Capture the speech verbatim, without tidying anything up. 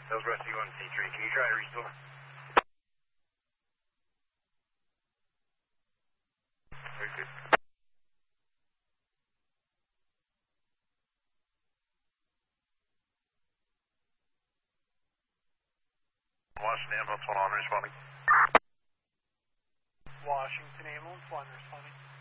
Those rescue on C three. Can you try to restore? Very good. Washington Ambulance one on responding. Washington Ambulance one responding.